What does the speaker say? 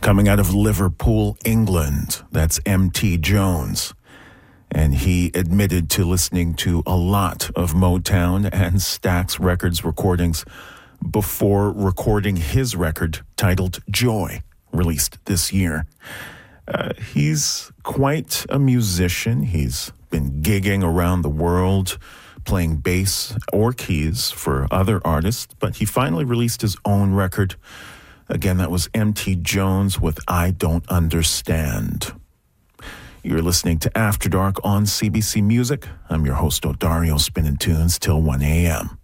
coming out of Liverpool, England. That's M.T. Jones. And he admitted to listening to a lot of Motown and Stax Records recordings before recording his record titled Joy, released this year. He's quite a musician. He's been gigging around the world, playing bass or keys for other artists, but he finally released his own record. Again, that was M.T. Jones with I Don't Understand. You're listening to After Dark on CBC Music. I'm your host, Odario, spinning tunes till 1 a.m.